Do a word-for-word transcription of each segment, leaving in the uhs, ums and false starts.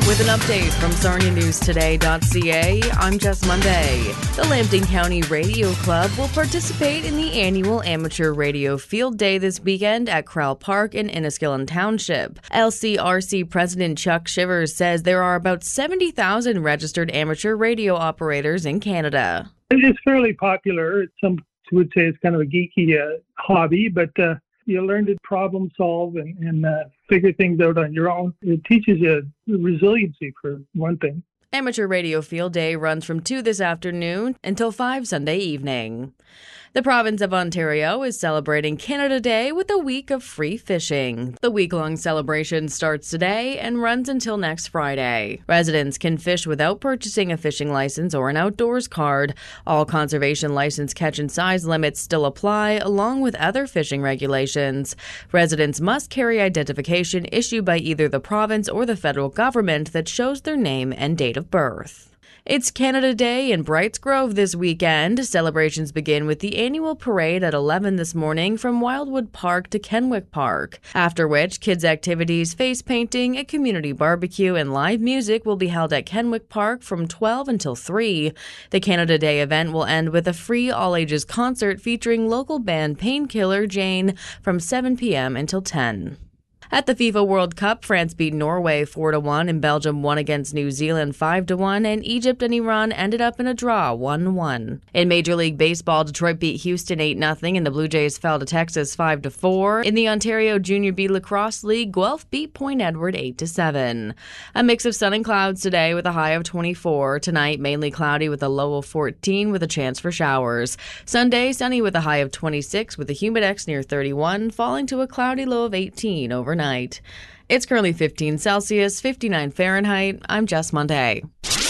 With an update from Sarnia News Today dot C A, I'm Jess Monday. The Lambton County Radio Club will participate in the annual Amateur Radio Field Day this weekend at Crowell Park in Enniskillen Township. L C R C President Chuck Shivers says there are about seventy thousand registered amateur radio operators in Canada. It's fairly popular. Some would say it's kind of a geeky uh, hobby, but uh, you learn to problem solve and, and uh, figure things out on your own. It teaches you resiliency, for one thing. Amateur Radio Field Day runs from two this afternoon until five Sunday evening. The province of Ontario is celebrating Canada Day with a week of free fishing. The week-long celebration starts today and runs until next Friday. Residents can fish without purchasing a fishing license or an outdoors card. All conservation license catch and size limits still apply, along with other fishing regulations. Residents must carry identification issued by either the province or the federal government that shows their name and date of birth. It's Canada Day in Brights Grove this weekend. Celebrations begin with the annual parade at eleven this morning from Wildwood Park to Kenwick Park, after which kids' activities, face painting, a community barbecue, and live music will be held at Kenwick Park from twelve until three. The Canada Day event will end with a free all-ages concert featuring local band Painkiller Jane from seven p.m. until ten. At the FIFA World Cup, France beat Norway four to one and Belgium won against New Zealand five to one, and Egypt and Iran ended up in a draw one one. In Major League Baseball, Detroit beat Houston eight nothing and the Blue Jays fell to Texas five to four. In the Ontario Junior B Lacrosse League, Guelph beat Point Edward eight to seven. A mix of sun and clouds today with a high of twenty-four. Tonight, mainly cloudy with a low of fourteen with a chance for showers. Sunday, sunny with a high of twenty-six with a humidex near thirty-one, falling to a cloudy low of eighteen overnight. Night. It's currently fifteen Celsius, fifty-nine Fahrenheit. I'm Jess Monday.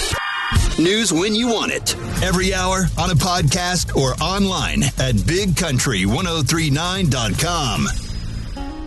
News when you want it. Every hour on a podcast or online at big country ten thirty-nine dot com.